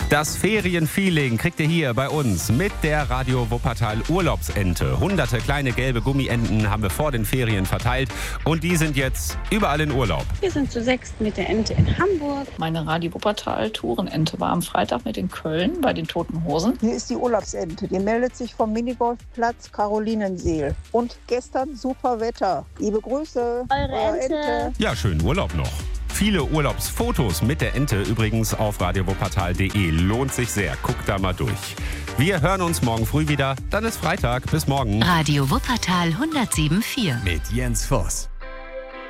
Das Ferienfeeling kriegt ihr hier bei uns mit der Radio Wuppertal Urlaubsente. Hunderte kleine gelbe Gummienten haben wir vor den Ferien verteilt und die sind jetzt überall in Urlaub. Wir sind zu sechst mit der Ente in Hamburg. Meine Radio Wuppertal Tourenente war am Freitag mit in Köln bei den Toten Hosen. Hier ist die Urlaubsente. Die meldet sich vom Minigolfplatz Carolinenseel. Und gestern super Wetter. Liebe Grüße. Eure Ente. Ja, schönen Urlaub noch. Viele Urlaubsfotos mit der Ente übrigens auf radiowuppertal.de. Lohnt sich sehr. Guckt da mal durch. Wir hören uns morgen früh wieder. Dann ist Freitag. Bis morgen. Radio Wuppertal 107.4 mit Jens Voss.